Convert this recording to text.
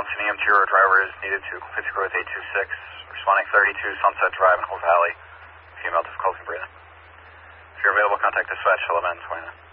an EMT or a driver is needed to complete the crew with 826. Responding 32 Sunset Drive in Hope Valley. Female difficulty breathing. If you're available, contact dispatch 1129.